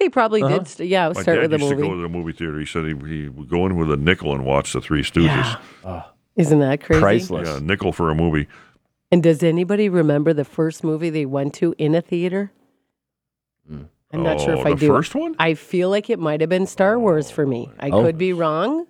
they probably did. Start My dad with a used to movie. go to the movie theater. He said he would go in with a nickel and watch the Three Stooges. Isn't that crazy? Priceless. Yeah, a nickel for a movie. And does anybody remember the first movie they went to in a theater? I'm not sure if I the do. first one? I feel like it might have been Star Wars for me. I could be wrong.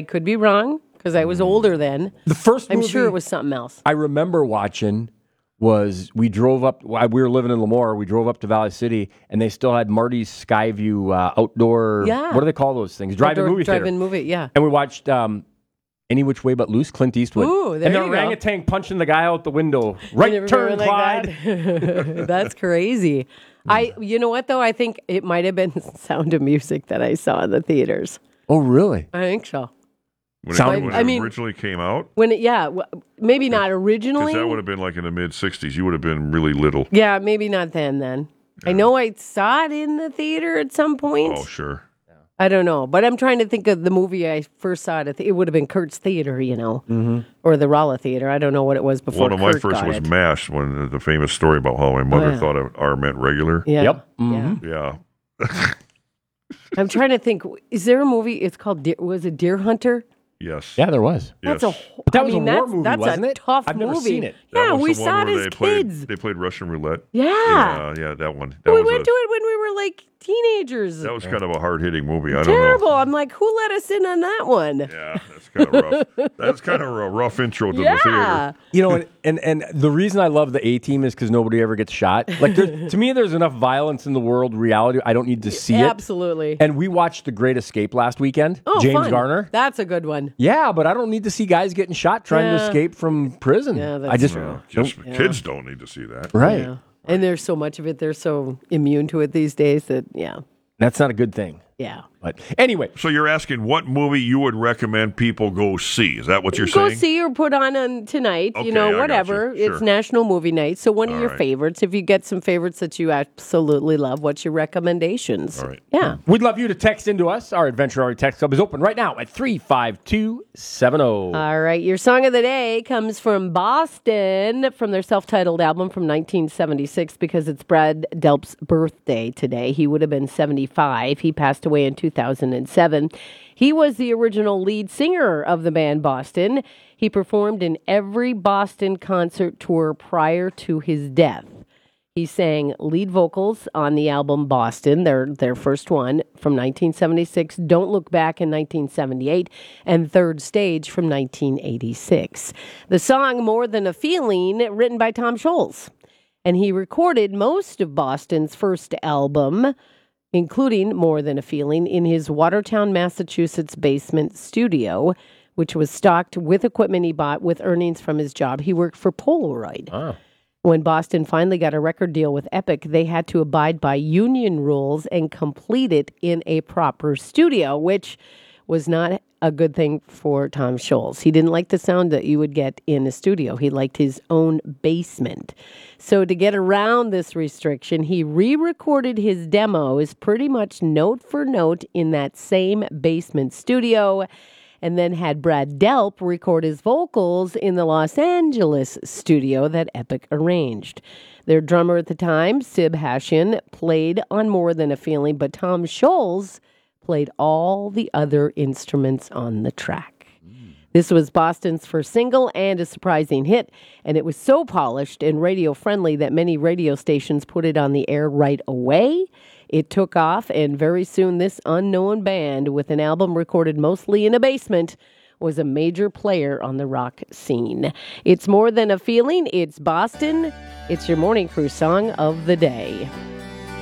Because I was older then. The first I'm movie sure it was something else. I remember watching was we drove up. We were living in Lemoore. We drove up to Valley City, and they still had Marty's Skyview outdoor. Yeah. What do they call those things? Drive-in movie theater. Drive-in movie, yeah. And we watched Any Which Way But Loose, Clint Eastwood. Ooh, there and the you go. orangutan punching the guy out the window. Right turn, Clyde. That? That's crazy. You know what though? I think it might have been Sound of Music that I saw in the theaters. Oh, really? I think so. When I it mean- originally came out? Maybe not originally. Because that would have been like in the mid-'60s. You would have been really little. Yeah, maybe not then. I know I saw it in the theater at some point. Oh, sure. I don't know, but I'm trying to think of the movie I first saw it. It would have been Kurt's Theater, or the Rolla Theater. I don't know what it was before. One of my Kurt first got was it. MASH, when the famous story about how my mother yeah. thought R meant regular. Yeah. Yep. Yeah. Yeah. I'm trying to think. Is there a movie? It's called. Was it Deer Hunter? Yes. Yeah, there was. That's Yes. But that was a war movie, that's wasn't a it? tough I've never movie. seen it. That Yeah, was we the saw one it where as they kids. They played Russian roulette. Yeah. Yeah, that one. We went to it when we were like teenagers. That was kind of a hard-hitting movie. I don't Terrible. know. I'm like, who let us in on that one? Yeah, that's kind of rough. That's kind of a rough intro to the Yeah. theater. You know, and the reason I love the A-Team is because nobody ever gets shot. Like, to me, there's enough violence in the world, reality. I don't need to see it. Absolutely. And we watched The Great Escape last weekend. Oh, James fun. Garner. That's a good one. Yeah, but I don't need to see guys getting shot trying to Yeah. escape from prison. Yeah, that's I just true. Kids don't need to see that. right. Yeah. And there's so much of it. They're so immune to it these days that, That's not a good thing. yeah. But anyway, So you're asking what movie you would recommend people go see? Is that what you're Go saying? see or put on tonight, Okay, I got whatever. you. Sure. It's National Movie Night. So one of All your right. favorites. If you get some favorites that you absolutely love, what's your recommendations? All right. Yeah. we'd love you to text into us. Our Adventure Hour text club is open right now at 35270. All right. Your song of the day comes from Boston from their self-titled album from 1976 because it's Brad Delp's birthday today. He would have been 75. He passed away in 2007. He was the original lead singer of the band Boston. He performed in every Boston concert tour prior to his death. He sang lead vocals on the album Boston, their first one, from 1976, Don't Look Back in 1978, and Third Stage from 1986. The song More Than a Feeling, written by Tom Scholz. And he recorded most of Boston's first album, including More Than a Feeling, in his Watertown, Massachusetts basement studio, which was stocked with equipment he bought with earnings from his job. He worked for Polaroid. When Boston finally got a record deal with Epic, they had to abide by union rules and complete it in a proper studio, which was not a good thing for Tom Scholz. He didn't like the sound that you would get in a studio. He liked his own basement. So to get around this restriction, he re-recorded his demos pretty much note for note in that same basement studio, and then had Brad Delp record his vocals in the Los Angeles studio that Epic arranged. Their drummer at the time, Sib Hashian, played on More Than a Feeling, but Tom Scholz played all the other instruments on the track. This was Boston's first single and a surprising hit, and it was so polished and radio-friendly that many radio stations put it on the air right away. It took off, and very soon this unknown band, with an album recorded mostly in a basement, was a major player on the rock scene. It's More Than a Feeling. It's Boston. It's your Morning Crew song of the day.